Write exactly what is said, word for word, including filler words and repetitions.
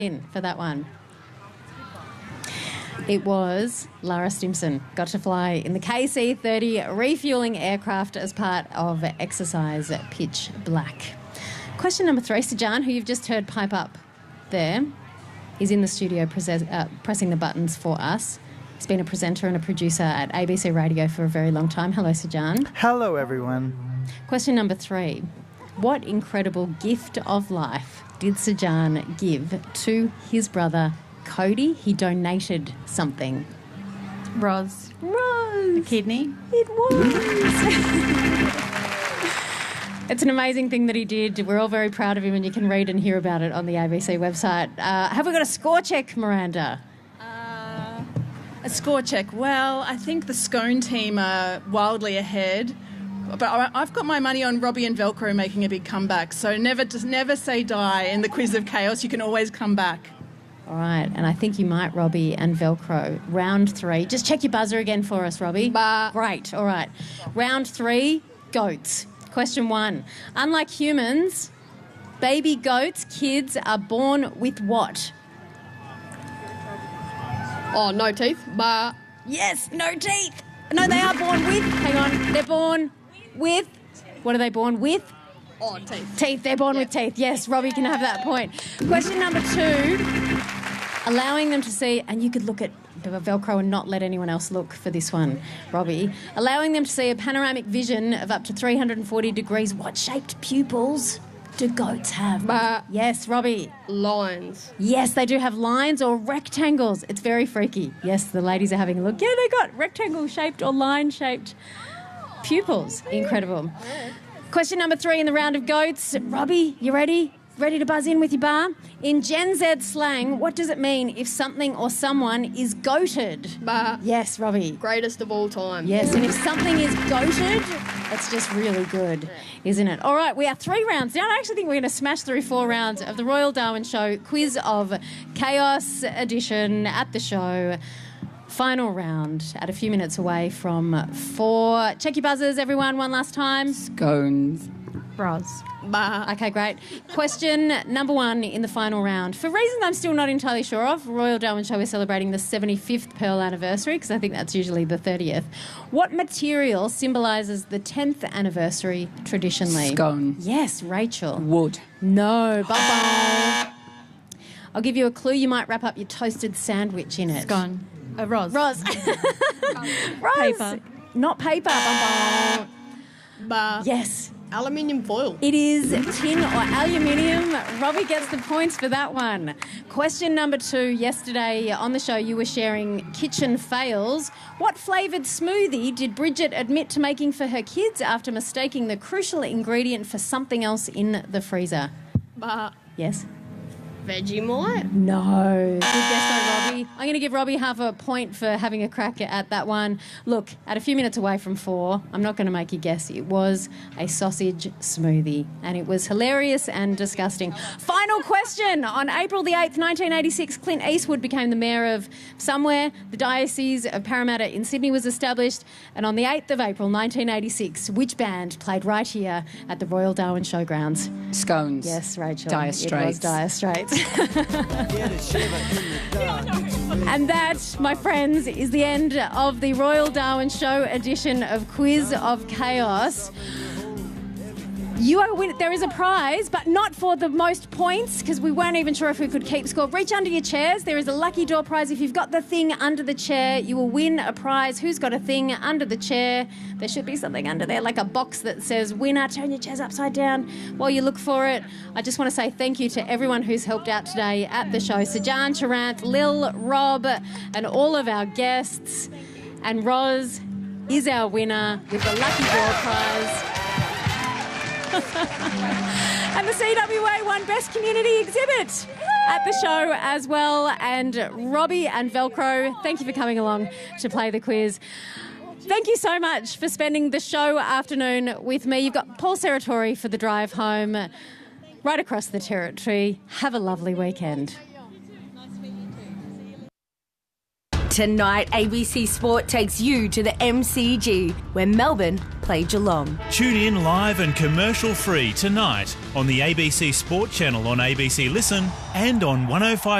in for that one. It was Lara Stimson. Got to fly in the K C thirty refuelling aircraft as part of exercise Pitch Black. Question number three. Sajan, who you've just heard pipe up there, is in the studio prese- uh, pressing the buttons for us. He's been a presenter and a producer at A B C Radio for a very long time. Hello, Sajan. Hello, everyone. Question number three. What incredible gift of life did Sajan give to his brother Cody? He donated something. Roz. Roz. A kidney. It was. It's an amazing thing that he did. We're all very proud of him, and you can read and hear about it on the A B C website. Uh, have we got a score check, Miranda? Uh, a score check. Well, I think the Scone team are wildly ahead. But I- I've got my money on Robbie and Velcro making a big comeback. So never, just never say die in the Quiz of Chaos. You can always come back. All right, and I think you might, Robbie and Velcro. Round three. Just check your buzzer again for us, Robbie. Bah. Great, all right. Round three, goats. Question one. Unlike humans, baby goats, kids, are born with what? Oh, no teeth. Bah. Yes, no teeth. No, they are born with. Hang on. They're born with. What are they born with? Oh, teeth. Teeth. They're born with teeth. Yes, Robbie can have that point. Question number two. Allowing them to see, and you could look at Velcro and not let anyone else look for this one, Robbie. Allowing them to see a panoramic vision of up to three hundred forty degrees. What shaped pupils do goats have? Bah. Yes, Robbie. Lines. Yes, they do have lines or rectangles. It's very freaky. Yes, the ladies are having a look. Yeah, they got rectangle-shaped or line-shaped pupils. Incredible. Question number three in the round of goats. Robbie, you ready? Ready to buzz in with your bar? In Gen Z slang, what does it mean if something or someone is goated? Bah. Yes, Robbie. Greatest of all time. Yes, and if something is goated, it's just really good, isn't it? All right, we are three rounds down. I actually think we're going to smash through four rounds of the Royal Darwin Show Quiz of Chaos edition at the show. Final round at a few minutes away from four. Check your buzzers, everyone, one last time. Scones. Roz. Bah. Okay, great. Question number one in the final round. For reasons I'm still not entirely sure of, Royal Darwin Show is celebrating the seventy-fifth Pearl anniversary, because I think that's usually the thirtieth. What material symbolises the tenth anniversary traditionally? Scone. Yes, Rachel. Wood. No, bye-bye. I'll give you a clue. You might wrap up your toasted sandwich in it. Scone. A Roz. Roz. Roz. Paper. Not paper. Bye-bye. Bah. Yes. Aluminium foil. It is tin or aluminium. Robbie gets the points for that one. Question number two. Yesterday on the show you were sharing kitchen fails. What flavoured smoothie did Bridget admit to making for her kids after mistaking the crucial ingredient for something else in the freezer? Bah. Yes? Vegemite. No. Good guess though, Robbie. I'm going to give Robbie half a point for having a crack at that one. Look, at a few minutes away from four, I'm not going to make you guess. It was a sausage smoothie, and it was hilarious and disgusting. Final question. On April the eighth, nineteen eighty-six, Clint Eastwood became the mayor of somewhere. The Diocese of Parramatta in Sydney was established, and on the eighth of April, nineteen eighty-six, which band played right here at the Royal Darwin Showgrounds? Scones. Yes, Rachel. Dire It was Straits. Dire Straits. And that, my friends, is the end of the Royal Darwin Show edition of Quiz of Chaos. You are win- there is a prize, but not for the most points, because we weren't even sure if we could keep score. Reach under your chairs. There is a lucky door prize. If you've got the thing under the chair, you will win a prize. Who's got a thing under the chair? There should be something under there, like a box that says winner. Turn your chairs upside down while you look for it. I just want to say thank you to everyone who's helped out today at the show. Sajan Tarrant, Lil, Rob, and all of our guests. And Roz is our winner with the lucky door prize. And the C W A won Best Community Exhibit at the show as well. And Robbie and Velcro, thank you for coming along to play the quiz. Thank you so much for spending the show afternoon with me. You've got Paul Serratori for the drive home right across the territory. Have a lovely weekend. Tonight, A B C Sport takes you to the M C G, where Melbourne play Geelong. Tune in live and commercial free tonight on the A B C Sport channel on A B C Listen and on one oh five